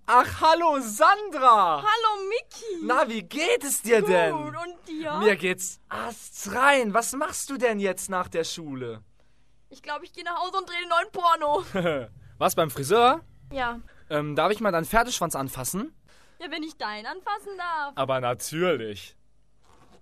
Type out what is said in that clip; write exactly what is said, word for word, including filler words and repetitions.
Ach, hallo Sandra! Hallo Miki! Na, wie geht es dir Gut, denn? und dir? Mir geht's astrein. Was machst du denn jetzt nach der Schule? Ich glaube, ich gehe nach Hause und drehe den neuen Porno. Was, beim Friseur? Ja. Ähm, darf ich mal deinen Pferdeschwanz anfassen? Ja, wenn ich deinen anfassen darf. Aber natürlich.